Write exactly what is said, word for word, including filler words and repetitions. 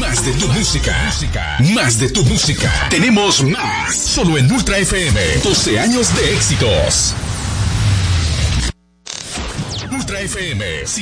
Más de tu música. Más de tu música. Tenemos más. Solo en Ultra F M. doce años de éxitos. Ultra F M.